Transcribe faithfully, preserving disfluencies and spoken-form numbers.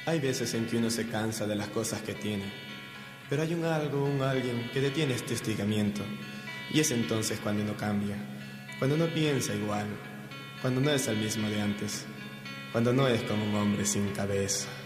Hay veces en que uno se cansa de las cosas que tiene, pero hay un algo, un alguien que detiene este hostigamiento. Y es entonces cuando uno cambia, cuando uno piensa igual, cuando no es el mismo de antes, cuando no es como un hombre sin cabeza.